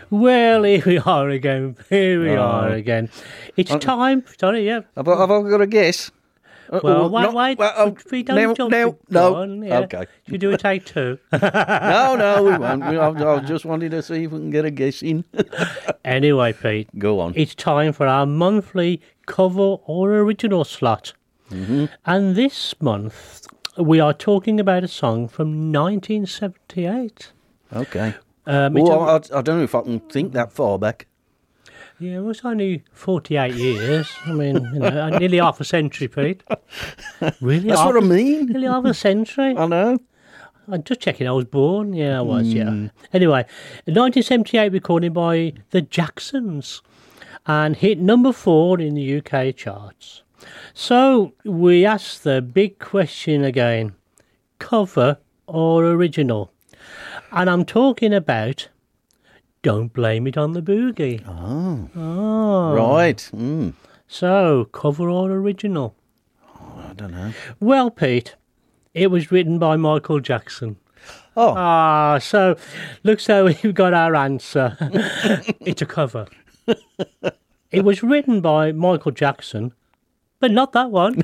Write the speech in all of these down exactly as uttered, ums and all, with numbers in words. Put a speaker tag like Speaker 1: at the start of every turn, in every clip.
Speaker 1: Well, here we are again. Here we
Speaker 2: Oh.
Speaker 1: are again. It's
Speaker 2: Uh,
Speaker 1: time. Sorry, yeah.
Speaker 2: Have I, have I got a guess? Uh,
Speaker 1: Well,
Speaker 2: oh,
Speaker 1: wait,
Speaker 2: not-
Speaker 1: wait.
Speaker 2: well, oh,
Speaker 1: we don't
Speaker 2: now-
Speaker 1: jump
Speaker 2: now-
Speaker 1: the
Speaker 2: no.
Speaker 1: gun, yeah.
Speaker 2: Okay.
Speaker 1: Should we do a take two?
Speaker 2: No, no, we won't. We- I, I just wanted to see if we can get a guess in.
Speaker 1: Anyway, Pete,
Speaker 2: Go on.
Speaker 1: it's time for our monthly cover or original slot.
Speaker 2: Mm-hmm.
Speaker 1: And this month, we are talking about a song from nineteen seventy-eight.
Speaker 2: Okay.
Speaker 1: Um, it's
Speaker 2: Well,
Speaker 1: a-
Speaker 2: I, I don't know if I can think that far back.
Speaker 1: yeah, it was only forty-eight years. I mean, you know, nearly half a century, Pete. Really?
Speaker 2: That's
Speaker 1: half
Speaker 2: what I
Speaker 1: a-
Speaker 2: mean.
Speaker 1: Nearly half a century?
Speaker 2: I know.
Speaker 1: I'm just checking I was born. Yeah, I was, yeah. Anyway, nineteen seventy-eight recording by the Jacksons and hit number four in the U K charts. So we asked the big question again, cover or original? And I'm talking about Don't Blame It on the Boogie.
Speaker 2: Oh,
Speaker 1: Oh.
Speaker 2: right. Mm.
Speaker 1: So, cover or original?
Speaker 2: I don't know.
Speaker 1: Well, Pete, it was written by Michael Jackson.
Speaker 2: Oh,
Speaker 1: Ah, so looks like we've got our answer. It's a cover. It was written by Michael Jackson, but not that one.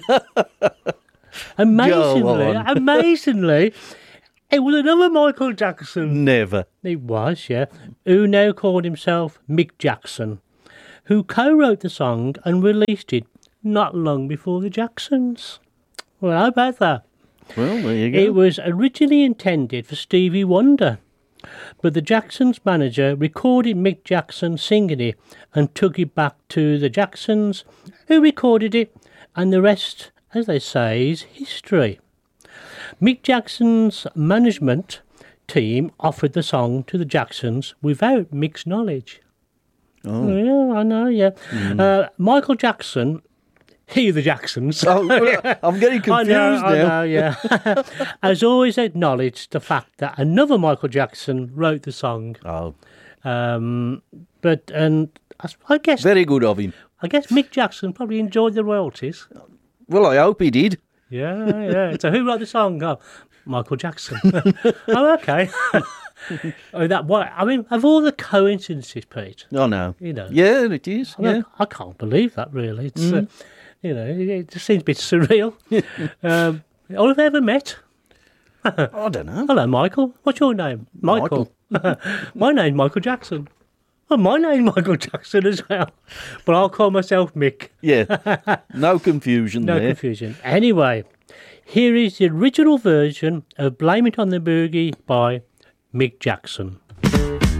Speaker 1: Amazingly,
Speaker 2: Go on.
Speaker 1: amazingly, it was another Michael Jackson.
Speaker 2: never.
Speaker 1: It was, yeah, who now called himself Mick Jackson, who co-wrote the song and released it not long before the Jacksons. Well, how about that?
Speaker 2: Well, there you go.
Speaker 1: It was originally intended for Stevie Wonder, but the Jacksons manager recorded Mick Jackson singing it and took it back to the Jacksons, who recorded it, and the rest, as they say, is history. Mick Jackson's management team offered the song to the Jacksons without Mick's knowledge.
Speaker 2: Oh.
Speaker 1: Yeah, I know, yeah. Uh, Michael Jackson, he the Jacksons.
Speaker 2: Oh, well, I'm getting confused
Speaker 1: I know,
Speaker 2: now.
Speaker 1: I know, yeah. Has always acknowledged the fact that another Michael Jackson wrote the song.
Speaker 2: Oh,
Speaker 1: Um, but and I, s- I guess
Speaker 2: very good of him.
Speaker 1: I guess Mick Jackson probably enjoyed the royalties.
Speaker 2: Well, I hope he did.
Speaker 1: Yeah, yeah. So who wrote the song? Oh, Michael Jackson. Oh, okay. Oh, that what I mean, of all the coincidences, Pete,
Speaker 2: Oh, no.
Speaker 1: you know,
Speaker 2: Yeah, it is.
Speaker 1: I, mean,
Speaker 2: Yeah.
Speaker 1: I can't believe that. Really, it's uh, you know, it, it just seems a bit surreal. um, all have ever met.
Speaker 2: I don't know.
Speaker 1: Hello, Michael. What's your name? Michael. My name's Michael Jackson. Well, my name's Michael Jackson as well. But I'll call myself Mick.
Speaker 2: Yeah. No confusion
Speaker 1: No
Speaker 2: there.
Speaker 1: confusion. Anyway, here is the original version of Blame It on the Boogie by Mick Jackson.